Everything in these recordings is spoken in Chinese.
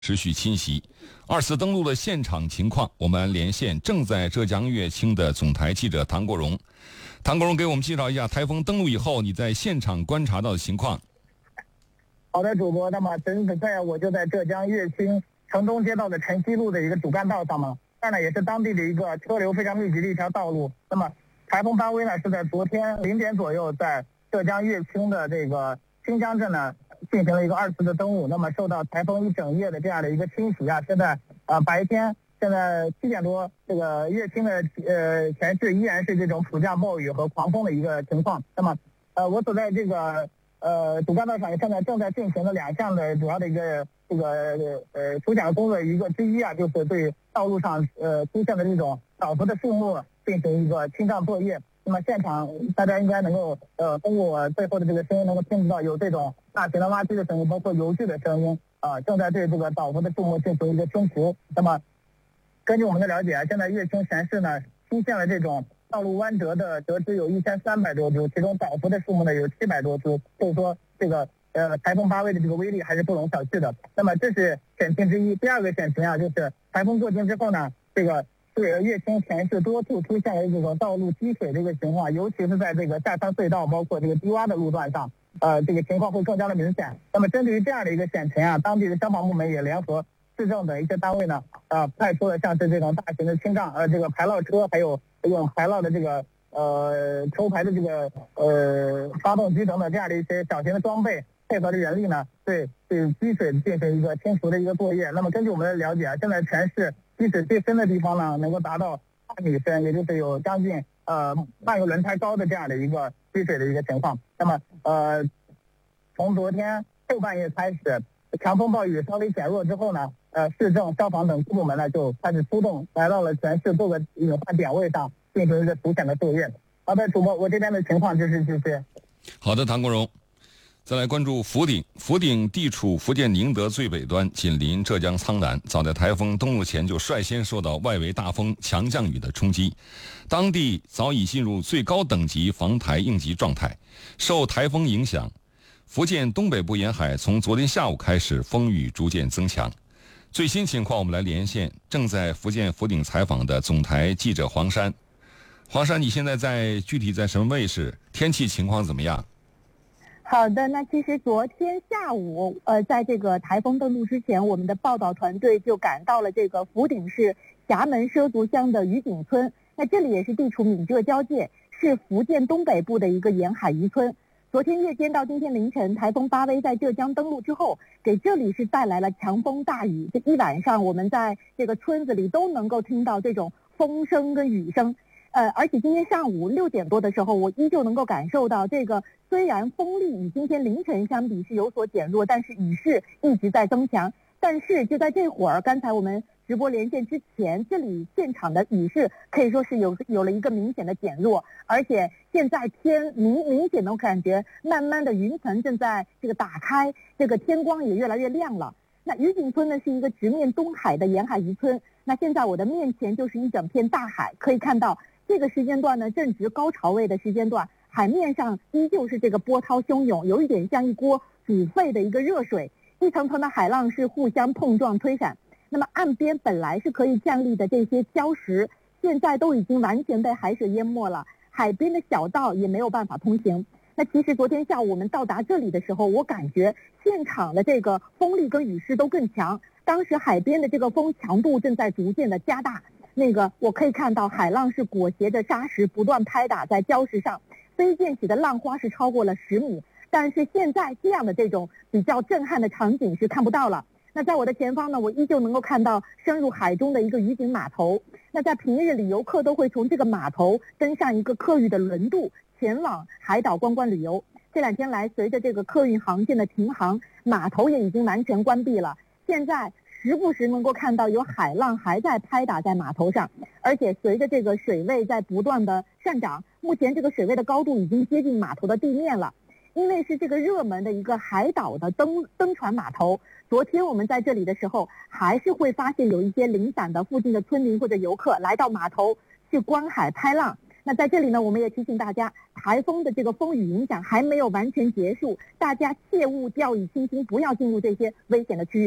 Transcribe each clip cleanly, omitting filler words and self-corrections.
持续侵袭。二次登陆的现场情况，我们连线正在浙江乐清的总台记者唐国荣。唐国荣给我们介绍一下台风登陆以后你在现场观察到的情况。 好的，主播。那么现在我就在浙江乐清城东街道的城西路的一个主干道上嘛，这儿呢也是当地的一个车流非常密集的一条道路。那么台风巴威呢是在昨天0点左右在浙江乐清的这个新江镇呢进行了一个2次的登陆。那么受到台风一整夜的这样的一个侵袭啊，现在白天现在7点多，这个乐清的全市依然是这种普降暴雨和狂风的一个情况。那么我所在这个主干道上现在正在进行的2项的主要的一个这个除险的工作，一个之一啊，就是对道路上出现的这种倒伏的树木进行一个清障作业。那么现场大家应该能够通过我背后的这个声音能够听到有这种大型的挖机的声音，包括油锯的声音正在对这个倒伏的树木进行一个清除。那么根据我们的了解啊，现在乐清全市呢出现了这种道路弯折的折枝有1300多株，其中倒伏的树木呢有700多株，所以说这个台风巴威的这个威力还是不容小觑的。那么这是险情之一。第二个险情啊，就是台风过境之后呢，这个乐清全市多处出现了这种道路积水的一个情况，尤其是在这个下山隧道包括这个低洼的路段上，这个情况会更加的明显。那么针对于这样的一个险情啊，当地的消防部门也联合市政等一些单位呢，派出了像是这种大型的清障这个排涝车，还有用排涝的这个抽排的这个发动机等等这样的一些小型的装备，配合的人力呢，对积水进行一个清除的一个作业。那么根据我们的了解啊，现在全市积水最深的地方呢，能够达到2米深，也就是有将近半个轮胎高的这样的一个积水的一个情况。那么从昨天后半夜开始，强风暴雨稍微减弱之后呢，市政、消防等部门呢就开始出动，来到了全市各个隐患点位上进行一个除险的作业。好的，主播，我这边的情况就是这些。 好的，唐国荣。再来关注福鼎。福鼎地处福建宁德最北端，紧邻浙江苍南，早在台风登陆前就率先受到外围大风、强降雨的冲击，当地早已进入最高等级防台应急状态。受台风影响，福建东北部沿海从昨天下午开始风雨逐渐增强。最新情况我们来连线正在福建福鼎采访的总台记者黄山。黄山，你现在具体在什么位置？天气情况怎么样？ 好的，那其实昨天下午，在这个台风登陆之前，我们的报道团队就赶到了这个福鼎市峡门畲族乡的渔景村。那这里也是地处闽浙交界，是福建东北部的一个沿海渔村。昨天夜间到今天凌晨，台风巴威在浙江登陆之后，给这里是带来了强风大雨。这一晚上，我们在这个村子里都能够听到这种风声跟雨声。而且今天上午6点多的时候，我依旧能够感受到这个虽然风力与今天凌晨相比是有所减弱，但是雨势一直在增强。但是就在这会儿，刚才我们直播连线之前，这里现场的雨势可以说是有了一个明显的减弱，而且现在天明显能感觉慢慢的云层正在这个打开，这个天光也越来越亮了。那渔景村呢是一个直面东海的沿海渔村，那现在我的面前就是一整片大海，可以看到这个时间段呢正值高潮位的时间段，海面上依旧是这个波涛汹涌，有一点像一锅煮沸的一个热水，一层层的海浪是互相碰撞推闪。那么岸边本来是可以站立的这些礁石，现在都已经完全被海水淹没了，海边的小道也没有办法通行。那其实昨天下午我们到达这里的时候，我感觉现场的这个风力跟雨势都更强，当时海边的这个风强度正在逐渐的加大，我可以看到海浪是裹挟着沙石不断拍打在礁石上，飞溅起的浪花是超过了10米。但是现在这样的这种比较震撼的场景是看不到了。那在我的前方呢，我依旧能够看到深入海中的一个渔景码头。那在平日里，游客都会从这个码头登上一个客运的轮渡，前往海岛观光旅游。这2天来，随着这个客运航线的停航，码头也已经完全关闭了。现在时不时能够看到有海浪还在拍打在码头上，而且随着这个水位在不断的上涨，目前这个水位的高度已经接近码头的地面了。因为是这个热门的一个海岛的登船码头，昨天我们在这里的时候，还是会发现有一些零散的附近的村民或者游客来到码头去观海拍浪。那在这里呢，我们也提醒大家，台风的这个风雨影响还没有完全结束，大家切勿掉以轻心，不要进入这些危险的区域。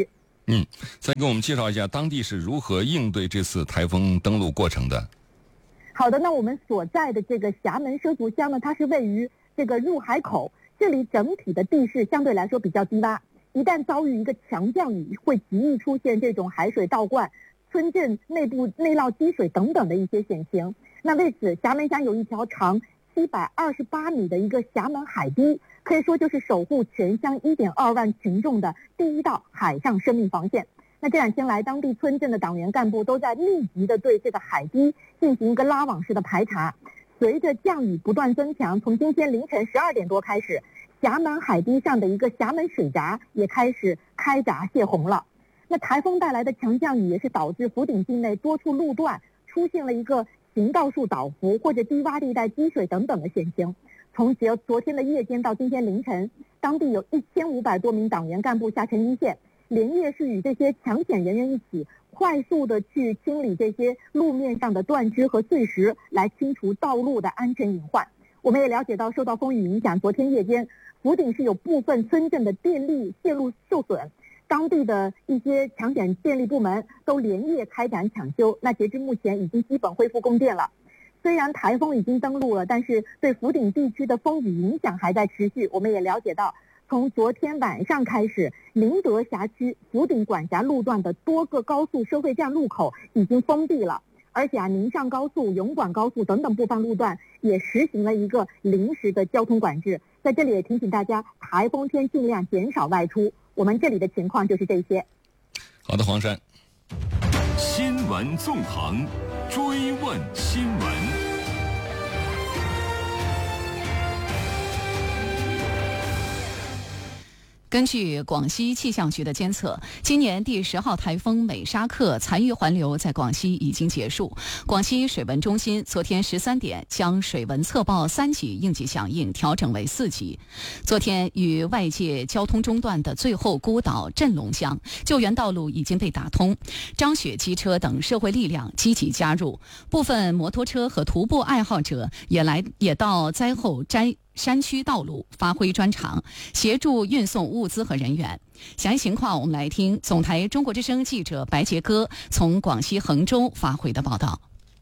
再给我们介绍一下当地是如何应对这次台风登陆过程的。 好的，那我们所在的这个厦门畲族乡呢，它是位于这个入海口，这里整体的地势相对来说比较低洼，一旦遭遇一个强降雨，会极易出现这种海水倒灌、村镇内部内涝积水等等的一些险情。那为此，厦门乡有一条长728米的一个厦门海堤，可以说就是守护全乡1.2万群众的第一道海上生命防线。那这2天来，当地村镇的党员干部都在密集的对这个海堤进行一个拉网式的排查。随着降雨不断增强，从今天凌晨12点多开始，厦门海堤上的一个厦门水闸也开始开闸泄洪了。那台风带来的强降雨也是导致福鼎境内多处路段出现了一个行道树倒伏或者低洼地带积水等等的险情。从昨天的夜间到今天凌晨，当地有1500多名党员干部下沉一线，连夜是与这些抢险人员一起快速的去清理这些路面上的断枝和碎石，来清除道路的安全隐患。我们也了解到，受到风雨影响，昨天夜间福鼎是有部分村镇的电力线路受损，当地的一些抢险电力部门都连夜开展抢修，那截至目前已经基本恢复供电了。虽然台风已经登陆了，但是对福鼎地区的风雨影响还在持续。我们也了解到，从昨天晚上开始，宁德辖区福鼎管辖路段的多个高速收费站路口已经封闭了，而且宁上高速、永广高速等等部分路段也实行了一个临时的交通管制。在这里也提醒大家，台风天尽量减少外出。我们这里的情况就是这些。 好的，黄山。 新闻纵横，追问新闻。 根据广西气象局的监测，今年第10号台风美沙克残余环流在广西已经结束。广西水文中心昨天13点将水文测报3级应急响应调整为4级。昨天与外界交通中断的最后孤岛镇龙乡救援道路已经被打通，张雪机车等社会力量积极加入，部分摩托车和徒步爱好者也到灾后山区道路发挥专长，协助运送物资和人员。详细情况我们来听总台中国之声记者白杰哥从广西衡州发回的报道。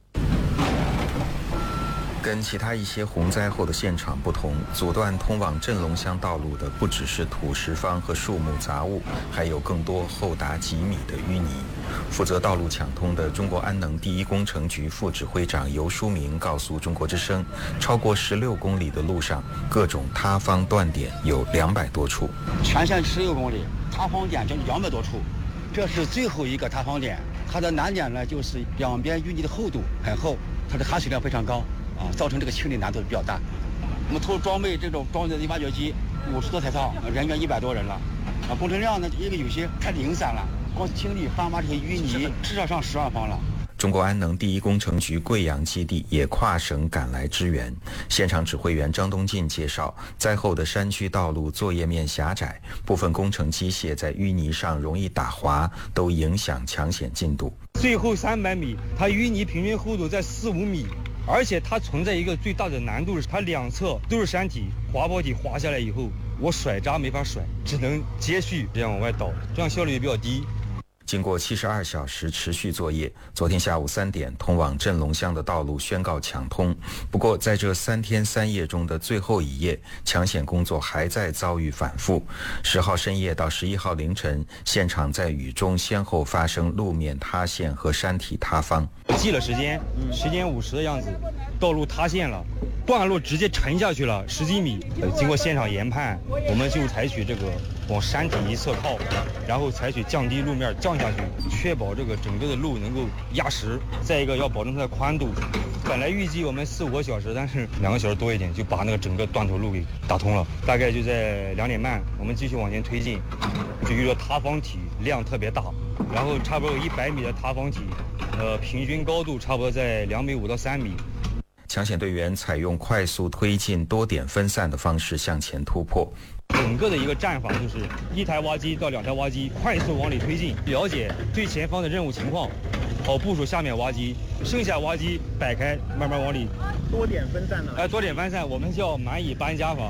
跟其他一些洪灾后的现场不同，阻断通往镇龙乡道路的不只是土石方和树木杂物，还有更多厚达几米的淤泥。负责道路抢通的中国安能第一工程局副指挥长游书明告诉中国之声，超过16公里的路上，各种塌方断点有200多处， 全线16公里，塌方点将近200多处。这是最后一个塌方点，它的难点呢就是两边淤泥的厚度很厚，它的含水量非常高。造成这个清理难度比较大。我们投入装备这种装备的挖掘机50多台套，人员100多人了。工程量呢，因为有些太零散了，光清理翻挖这些淤泥，至少上10万方了。 中国安能第一工程局贵阳基地也跨省赶来支援。现场指挥员张东进介绍，灾后的山区道路作业面狭窄，部分工程机械在淤泥上容易打滑，都影响抢险进度。 最后300米，它淤泥平均厚度在4-5米。而且它存在一个最大的难度是，它两侧都是山体，滑坡体滑下来以后，我甩闸没法甩，只能接续这样往外倒，这样效率也比较低。 经过72小时持续作业，昨天下午3点，通往镇龙乡的道路宣告抢通。不过，在这3天3夜中的最后一夜，抢险工作还在遭遇反复。10号深夜到11号凌晨，现场在雨中先后发生路面塌陷和山体塌方。 记了时间，10点50的样子，道路塌陷了，段落直接沉下去了10几米。经过现场研判，我们就采取这个往山体一侧靠，然后采取降低路面降下去，确保这个整个的路能够压实。再一个要保证它的宽度，本来预计我们4-5个小时，但是2个小时多一点就把那个整个断头路给打通了。大概就在2点半，我们继续往前推进，就遇到塌方体量特别大，然后差不多有100米的塌方体，平均高度差不多在2.5米到3米。 抢险队员采用快速推进、多点分散的方式向前突破。 整个的一个战法就是1台挖机到2台挖机，快速往里推进，了解最前方的任务情况，好部署下面挖机，剩下挖机摆开，慢慢往里。 多点分散呢？ 多点分散，我们叫满以搬家法。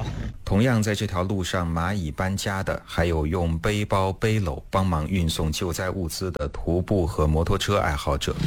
同样在这条路上蚂蚁搬家的，还有用背包背篓帮忙运送救灾物资的徒步和摩托车爱好者。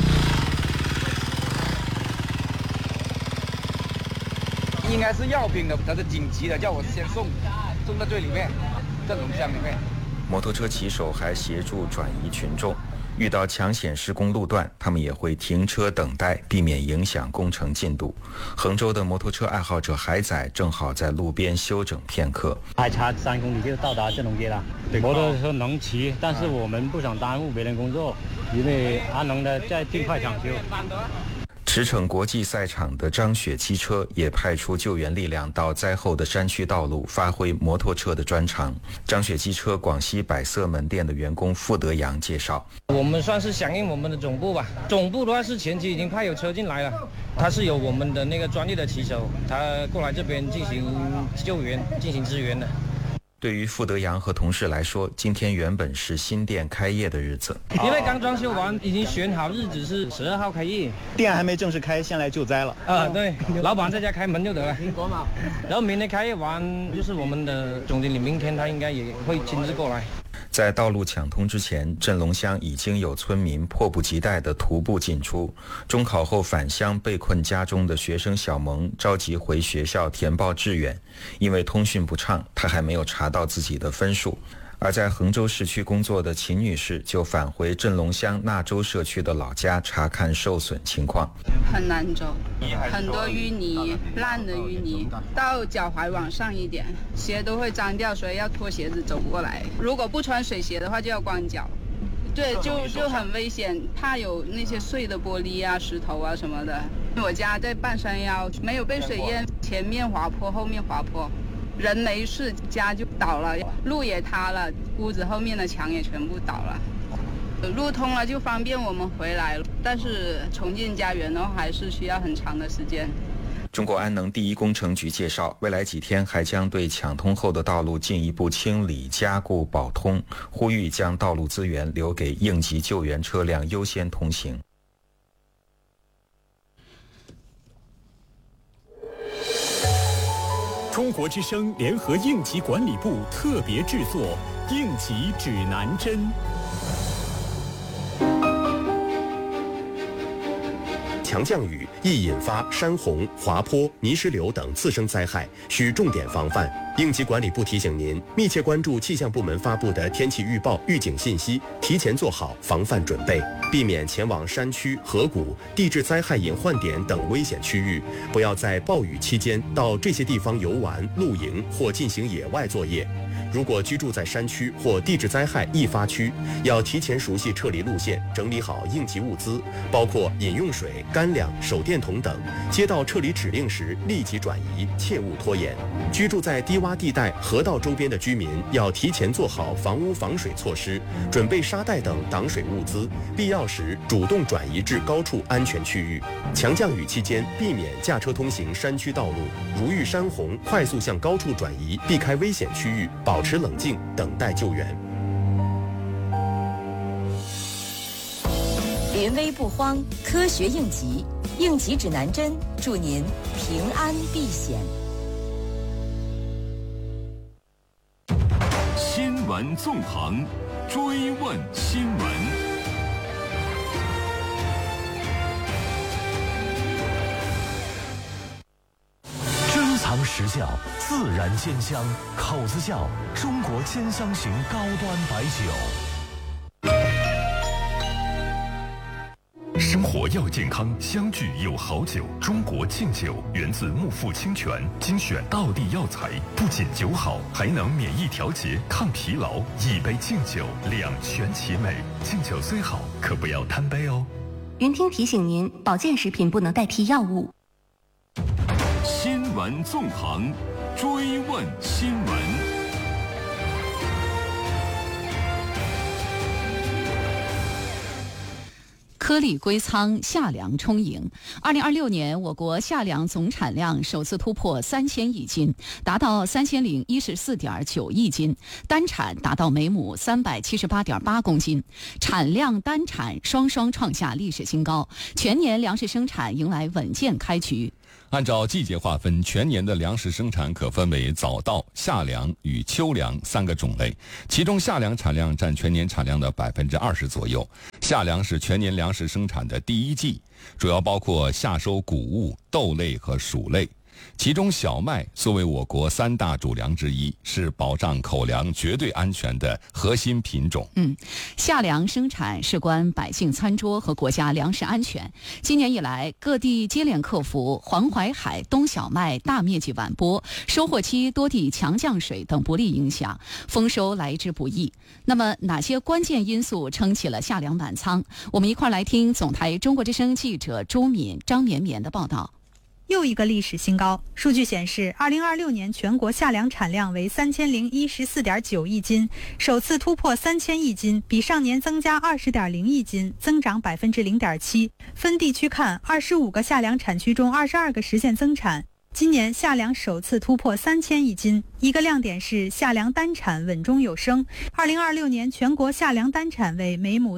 应该是药品的，它是紧急的，叫我先送到最里面，镇龙乡里面。 摩托车骑手还协助转移群众，遇到抢险施工路段，他们也会停车等待，避免影响工程进度。衡州的摩托车爱好者海仔正好在路边休整片刻。 还差3公里就到达镇龙街了。摩托车能骑，但是我们不想耽误别人工作，因为安能的在尽快抢修。 驰骋国际赛场的张雪机车也派出救援力量到灾后的山区道路，发挥摩托车的专长。张雪机车广西百色门店的员工傅德阳介绍， 我们算是响应我们的总部吧，总部的话是前期已经派有车进来了，他是有我们的那个专业的骑手，他过来这边进行救援进行支援的。 对于傅德阳和同事来说，今天原本是新店开业的日子， 因为刚装修完，已经选好日子是12号开业， 店还没正式开，先来救灾了。 对，老板在家开门就得了。然后明天开业完，就是我们的总经理，明天他应该也会亲自过来。 在道路抢通之前，镇龙乡已经有村民迫不及待地徒步进出。中考后返乡被困家中的学生小萌着急回学校填报志愿，因为通讯不畅，他还没有查到自己的分数。而在衡州市区工作的秦女士就返回镇龙乡纳州社区的老家查看受损情况。 很难走，很多淤泥，烂的淤泥到脚踝往上一点，鞋都会脏掉，所以要脱鞋子走过来。如果不穿水鞋的话，就要光脚。对，就很危险，怕有那些碎的玻璃啊、石头啊什么的。我家在半山腰，没有被水淹，前面滑坡，后面滑坡。人没事，家就倒了，路也塌了，屋子后面的墙也全部倒了。路通了就方便我们回来了，但是重建家园的话还是需要很长的时间。 中国安能第一工程局介绍，未来几天还将对抢通后的道路进一步清理、加固、保通，呼吁将道路资源留给应急救援车辆优先通行。 中国之声联合应急管理部特别制作《应急指南针》。 强降雨易引发山洪、滑坡、泥石流等次生灾害，需重点防范。应急管理部提醒您，密切关注气象部门发布的天气预报、预警信息，提前做好防范准备，避免前往山区、河谷、地质灾害隐患点等危险区域，不要在暴雨期间到这些地方游玩、露营或进行野外作业。如果居住在山区或地质灾害易发区，要提前熟悉撤离路线，整理好应急物资，包括饮用水、干粮、手电筒等。接到撤离指令时，立即转移，切勿拖延。居住在低洼地带、河道周边的居民要提前做好房屋防水措施，准备沙袋等挡水物资，必要时主动转移至高处安全区域。强降雨期间，避免驾车通行山区道路，如遇山洪，快速向高处转移，避开危险区域，保持冷静，等待救援。 临危不慌，科学应急，应急指南针，祝您平安避险。 新闻纵横，追问新闻。 珍藏实窖，自然鲜香，口子窖，中国千香型高端白酒。 生活要健康，相聚有好酒。中国敬酒源自木富清泉，精选道地药材，不仅酒好，还能免疫调节、抗疲劳。一杯敬酒，两全其美。敬酒虽好，可不要贪杯哦。 云听提醒您，保健食品不能代替药物。 新闻纵横，追问新闻。 颗粒归仓，夏粮充盈。2026年，我国夏粮总产量首次突破3000亿斤，达到3014.9亿斤，单产达到每亩378.8公斤，产量单产双双创下历史新高，全年粮食生产迎来稳健开局。 按照季节划分，全年的粮食生产可分为早稻、夏粮与秋粮3个种类，其中夏粮产量占全年产量的20%左右。夏粮是全年粮食生产的第1季，主要包括夏收谷物、豆类和薯类。其中小麦作为我国3大主粮之一，是保障口粮绝对安全的核心品种。 夏粮生产事关百姓餐桌和国家粮食安全。今年以来，各地接连克服黄淮海冬小麦大面积晚播、收获期多地强降水等不利影响，丰收来之不易。那么，哪些关键因素撑起了夏粮满仓？我们一块来听总台中国之声记者周敏、张绵绵的报道。 又一个历史新高。数据显示，2026年全国夏粮产量为3014.9亿斤，首次突破3000亿斤，比上年增加20.0亿斤，增长0.7%。分地区看，25个夏粮产区中22个实现增产。今年夏粮首次突破3000亿斤，一个亮点是夏粮单产稳中有升。2026年全国夏粮单产为每亩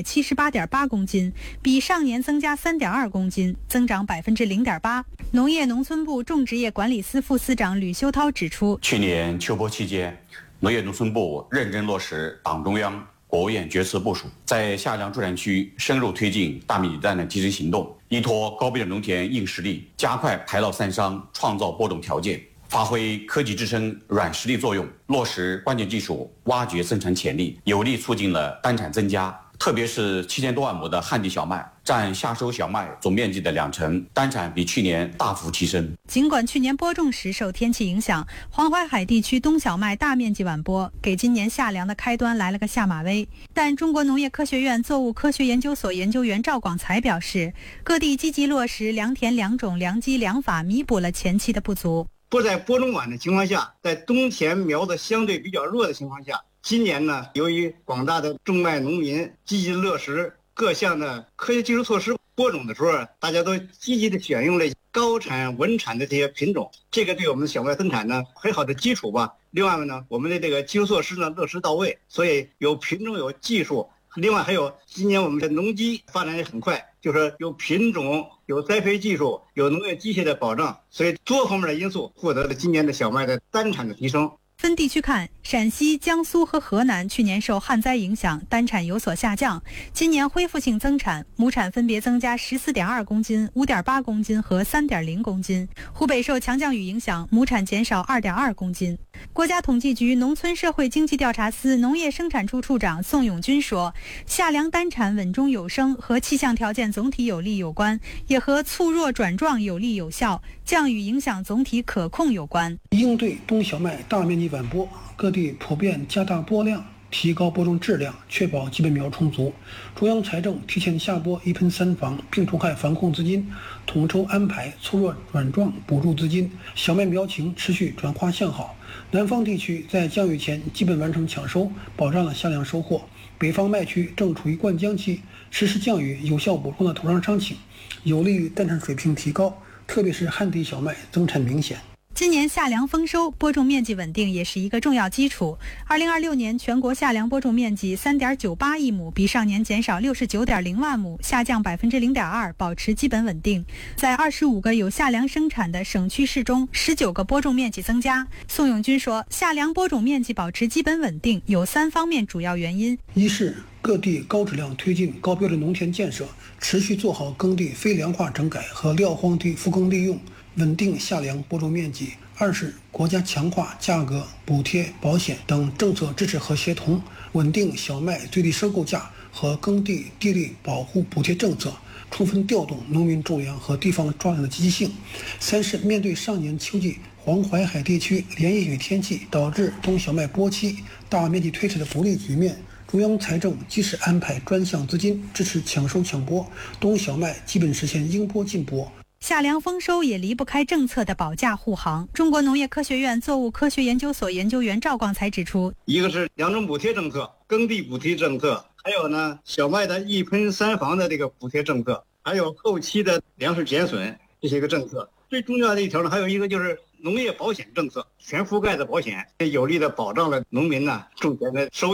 378.8公斤，比上年增加3.2公斤，增长0.8%。农业农村部种植业管理司副司长吕修涛指出， 去年秋播期间，农业农村部认真落实党中央、国务院决策部署，在夏粮助产区深入推进大面积单产提升行动，依托高标准农田硬实力，加快排涝散伤，创造播种条件，发挥科技支撑软实力作用，落实关键技术，挖掘生产潜力，有力促进了单产增加。特别是7000多万亩的旱地小麦，占夏收小麦总面积的2成，单产比去年大幅提升。 尽管去年播种时受天气影响，黄淮海地区冬小麦大面积晚播，给今年夏粮的开端来了个下马威。但中国农业科学院作物科学研究所研究员赵广才表示，各地积极落实良田良种良机良法，弥补了前期的不足。 不在播种晚的情况下，在冬田苗子相对比较弱的情况下，今年呢，由于广大的种麦农民积极落实各项的科学技术措施，播种的时候，大家都积极的选用了高产稳产的这些品种，这个对我们的小麦增产呢很好的基础吧。另外呢，我们的这个技术措施呢落实到位，所以有品种有技术。另外还有今年我们的农机发展也很快，就是有品种、有栽培技术、有农业机械的保障，所以多方面的因素获得了今年的小麦的单产的提升。 分地区看，陕西、江苏和河南去年受旱灾影响，单产有所下降，今年恢复性增产，亩产分别增加14.2公斤、5.8公斤和3.0公斤。湖北受强降雨影响，亩产减少2.2公斤。国家统计局农村社会经济调查司农业生产处处长宋永军说，夏粮单产稳中有升和气象条件总体有利有关，也和促弱转壮有力有效，降雨影响总体可控有关。 应对冬小麦大面积晚播，各地普遍加大播量，提高播种质量，确保基本苗充足。中央财政提前下拨1喷3防病虫害防控资金，统筹安排促弱转壮补助资金，小麦苗情持续转化向好。南方地区在降雨前基本完成抢收，保障了夏粮收获。北方麦区正处于灌浆期，实施降雨有效补充了土壤伤情，有利于单产水平提高，特别是旱地小麦增产明显。 今年夏粮丰收，播种面积稳定也是一个重要基础。2026年全国夏粮播种面积3.98亿亩，比上年减少69.0万亩，下降0.2%，保持基本稳定。在25个有夏粮生产的省区市中，19个播种面积增加。宋永军说，夏粮播种面积保持基本稳定有3方面主要原因： 一是各地高质量推进高标准农田建设，持续做好耕地非粮化整改和撂荒地复耕利用，稳定夏粮播种面积；二是国家强化价格、补贴、保险等政策支持和协同，稳定小麦最低收购价和耕地地力保护补贴政策，充分调动农民种粮和地方抓粮的积极性；三是面对上年秋季黄淮海地区连夜雨天气导致冬小麦播期大面积推迟的不利局面，中央财政及时安排专项资金支持抢收抢播，冬小麦基本实现应播尽播。 夏粮丰收也离不开政策的保驾护航。中国农业科学院作物科学研究所研究员赵广才指出， 一个是粮种补贴政策、耕地补贴政策，还有呢小麦的1喷3防的这个补贴政策，还有后期的粮食减损这些个政策。最重要的一条呢，还有一个就是农业保险政策，全覆盖的保险，有力的保障了农民呢种田的收益。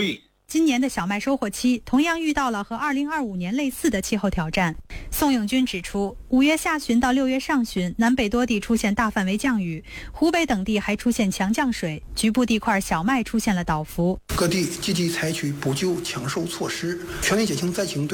今年的小麦收获期同样遇到了和2025年类似的气候挑战。宋永军指出，5月下旬到6月上旬，南北多地出现大范围降雨，湖北等地还出现强降水，局部地块小麦出现了倒伏。 各地积极采取补救抢收措施，全力减轻灾情对